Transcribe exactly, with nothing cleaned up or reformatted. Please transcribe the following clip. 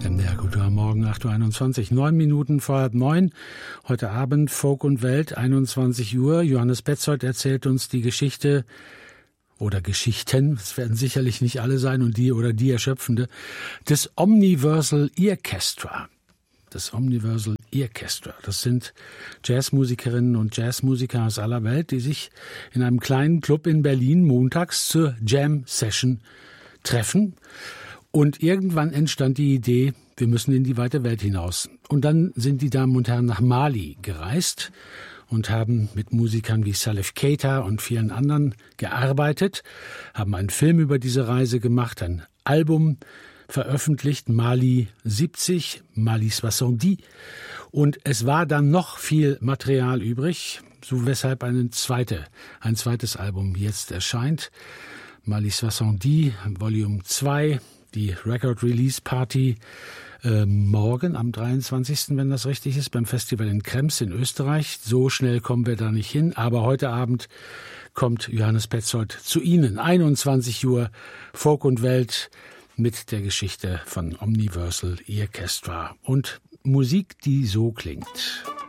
M D R Kultur am Morgen, acht Uhr einundzwanzig, neun Minuten vor halb neun. Heute Abend Folk und Welt, einundzwanzig Uhr. Johannes Petzold erzählt uns die Geschichte oder Geschichten, es werden sicherlich nicht alle sein und die oder die erschöpfende, des Omniversal Earchestra. Das Omniversal Earchestra. Das sind Jazzmusikerinnen und Jazzmusiker aus aller Welt, die sich in einem kleinen Club in Berlin montags zur Jam-Session treffen. Und irgendwann entstand die Idee, wir müssen in die weite Welt hinaus. Und dann sind die Damen und Herren nach Mali gereist und haben mit Musikern wie Salif Keita und vielen anderen gearbeitet, haben einen Film über diese Reise gemacht, ein Album veröffentlicht, Mali siebzig, Mali soixante-dix. Und es war dann noch viel Material übrig, so weshalb eine zweite, ein zweites Album jetzt erscheint. Mali soixante-dix, Volume zwei, die Record Release Party äh, morgen am dreiundzwanzigsten, wenn das richtig ist, beim Festival in Krems in Österreich. So schnell kommen wir da nicht hin, aber heute Abend kommt Johannes Petzold zu Ihnen. einundzwanzig Uhr, Folk und Welt mit der Geschichte von Omniversal Earchestra und Musik, die so klingt.